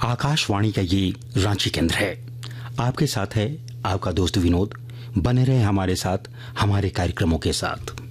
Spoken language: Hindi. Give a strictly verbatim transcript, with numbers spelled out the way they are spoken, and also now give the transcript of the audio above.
आकाशवाणी का ये रांची केंद्र है। आपके साथ है आपका दोस्त विनोद। बने रहे हमारे साथ हमारे कार्यक्रमों के साथ।